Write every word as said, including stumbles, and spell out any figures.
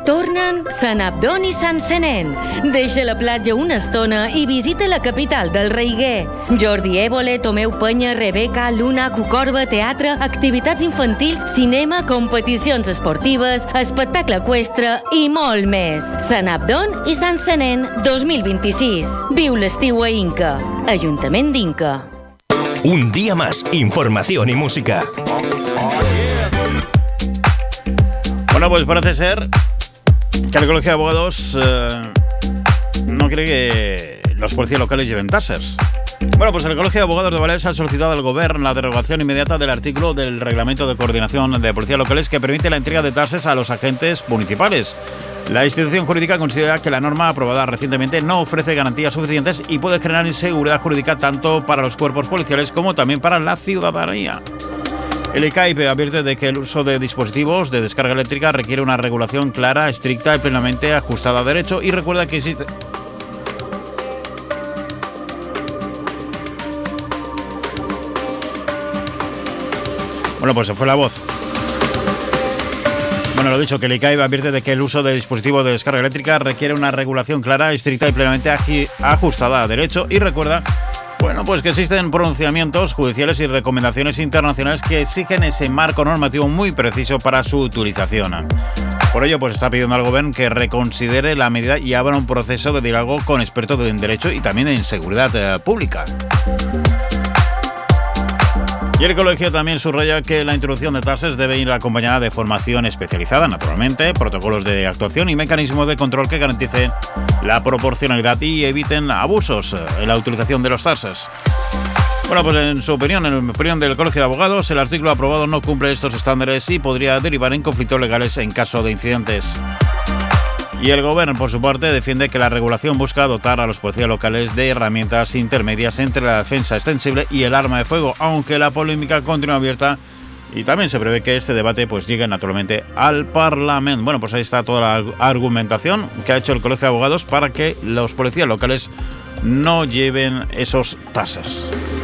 Tornen Sant Abdon i Sant Senén. Deixa la platja una estona i visita la capital del Reiguer. Jordi Évole, Tomeu Penya, Rebeca, Luna, Cucorba, teatre, activitats infantils, cinema, competicions esportives, espectacle eqüestre i molt més. Sant Abdon i Sant Senén dos mil vint-i-sis. Viu l'estiu a Inca. Ajuntament d'Inca. Un día más, información y música. Bueno, pues parece ser que el Colegio de Abogados eh, no cree que los policías locales lleven tasers. Bueno, pues el Colegio de Abogados de Baleares ha solicitado al Gobierno la derogación inmediata del artículo del Reglamento de Coordinación de Policías Locales que permite la entrega de tasers a los agentes municipales. La institución jurídica considera que la norma aprobada recientemente no ofrece garantías suficientes y puede generar inseguridad jurídica tanto para los cuerpos policiales como también para la ciudadanía. El I C A I P advierte de que el uso de dispositivos de descarga eléctrica requiere una regulación clara, estricta y plenamente ajustada a derecho y recuerda que existe... Bueno, pues se fue la voz. Bueno, lo dicho, que el I C A I P advierte de que el uso de dispositivos de descarga eléctrica requiere una regulación clara, estricta y plenamente ajustada a derecho y recuerda... Bueno, pues que existen pronunciamientos judiciales y recomendaciones internacionales que exigen ese marco normativo muy preciso para su utilización. Por ello, pues está pidiendo al Gobierno que reconsidere la medida y abra un proceso de diálogo con expertos en derecho y también en seguridad eh, pública. Y el colegio también subraya que la introducción de tasers debe ir acompañada de formación especializada, naturalmente, protocolos de actuación y mecanismos de control que garanticen la proporcionalidad y eviten abusos en la utilización de los tasers. Bueno, pues en su opinión, en la opinión del Colegio de Abogados, el artículo aprobado no cumple estos estándares y podría derivar en conflictos legales en caso de incidentes. Y el Gobierno, por su parte, defiende que la regulación busca dotar a los policías locales de herramientas intermedias entre la defensa extensible y el arma de fuego, aunque la polémica continúa abierta y también se prevé que este debate pues llegue naturalmente al Parlamento. Bueno, pues ahí está toda la argumentación que ha hecho el Colegio de Abogados para que los policías locales no lleven esos tasers.